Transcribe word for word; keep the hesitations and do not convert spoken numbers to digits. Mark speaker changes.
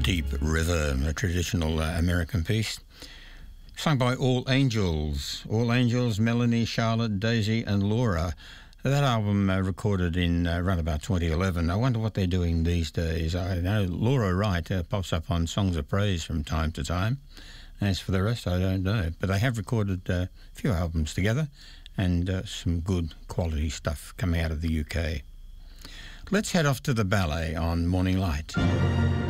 Speaker 1: Deep River, a traditional uh, American piece, sung by All Angels. All Angels, Melanie, Charlotte, Daisy and Laura. That album uh, recorded in uh, around about twenty eleven. I wonder what they're doing these days. I know Laura Wright uh, pops up on Songs of Praise from time to time. As for the rest, I don't know. But they have recorded uh, a few albums together and uh, some good quality stuff coming out of the U K. Let's head off to the ballet on Morning Light.